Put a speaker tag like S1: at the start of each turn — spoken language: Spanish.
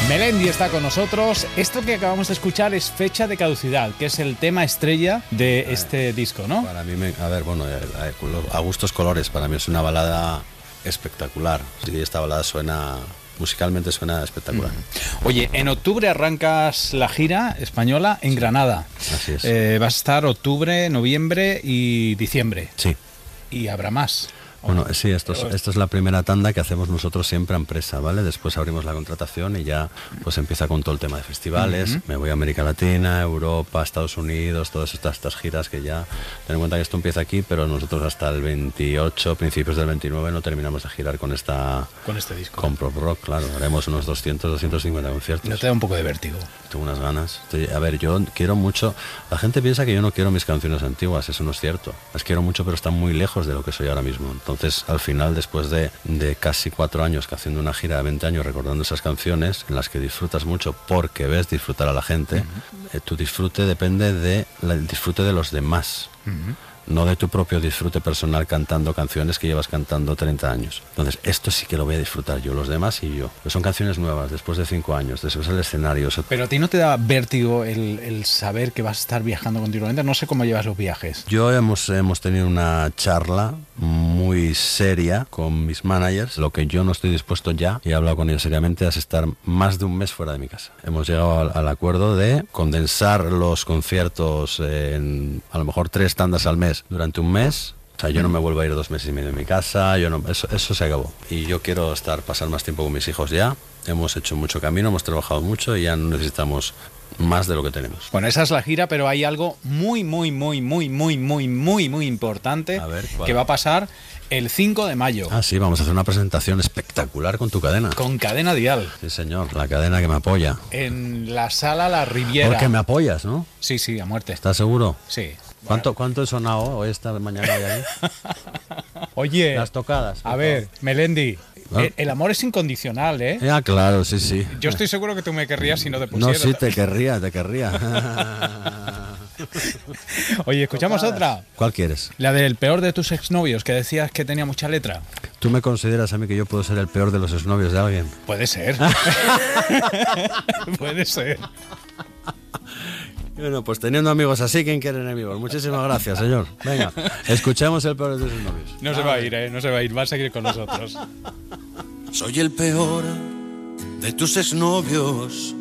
S1: Melendi está con nosotros. Esto que acabamos de escuchar es Fecha de Caducidad, que es el tema estrella de este disco, ¿no?
S2: Para mí, a gustos colores, para mí es una balada espectacular. Sí, esta balada musicalmente suena espectacular.
S1: Oye, en octubre arrancas la gira española en Granada.
S2: Así es.
S1: Vas a estar octubre, noviembre y diciembre.
S2: Sí.
S1: Y habrá más.
S2: Bueno, sí, esto es la primera tanda que hacemos nosotros siempre a empresa, ¿vale? Después abrimos la contratación y ya pues empieza con todo el tema de festivales. Me voy a América Latina, Europa, Estados Unidos, todas estas giras que ya... Ten en cuenta que esto empieza aquí, pero nosotros hasta el 28, principios del 29 no terminamos de girar con este
S1: disco.
S2: Con Prog Rock, claro. Haremos unos 200, 250 conciertos.
S1: ¿No te da un poco de vértigo?
S2: Tengo unas ganas. Yo quiero mucho... La gente piensa que yo no quiero mis canciones antiguas, eso no es cierto. Las quiero mucho, pero están muy lejos de lo que soy ahora mismo. Entonces, al final, después de casi 4 años que haciendo una gira de 20 años recordando esas canciones, en las que disfrutas mucho porque ves disfrutar a la gente, tu disfrute depende del disfrute de los demás. No de tu propio disfrute personal cantando canciones que llevas cantando 30 años. Entonces, esto sí que lo voy a disfrutar yo, los demás y yo. Pues son canciones nuevas, después de 5 años, después del escenario.
S1: Pero a ti no te da vértigo el saber que vas a estar viajando continuamente. No sé cómo llevas los viajes.
S2: Yo hemos tenido una charla muy seria con mis managers. Lo que yo no estoy dispuesto ya, y he hablado con ellos seriamente, es estar más de un mes fuera de mi casa. Hemos llegado al acuerdo de condensar los conciertos en a lo mejor 3 tandas al mes durante un mes. O sea, yo no me vuelvo a ir 2 meses y medio en mi casa, eso se acabó. Y yo quiero pasar más tiempo con mis hijos ya. Hemos hecho mucho camino, hemos trabajado mucho y ya no necesitamos más de lo que tenemos.
S1: Bueno, esa es la gira, pero hay algo muy importante que va a pasar el 5 de mayo.
S2: Ah, sí, vamos a hacer una presentación espectacular con tu cadena.
S1: Con Cadena Dial.
S2: Sí, señor, la cadena que me apoya.
S1: En la sala La Riviera.
S2: Porque me apoyas, ¿no?
S1: Sí, a muerte.
S2: ¿Estás seguro?
S1: Sí.
S2: ¿Cuánto he sonado hoy, mañana hoy aquí?
S1: Oye,
S2: las tocadas.
S1: A ver, Melendi, el amor es incondicional, ¿eh?
S2: Ah, claro, sí.
S1: Yo estoy seguro que tú me querrías si no te pusieras.
S2: No, sí, te querría.
S1: Oye, ¿escuchamos otra?
S2: ¿Cuál quieres?
S1: La del peor de tus exnovios, que decías que tenía mucha letra.
S2: ¿Tú me consideras a mí que yo puedo ser el peor de los exnovios de alguien?
S1: Puede ser. Puede ser.
S2: Bueno, pues teniendo amigos así, ¿quién quiere enemigos? Muchísimas gracias, señor. Venga, escuchemos el peor de tus novios.
S1: No se va a ir, no se va a ir, va a seguir con nosotros.
S3: Soy el peor de tus exnovios.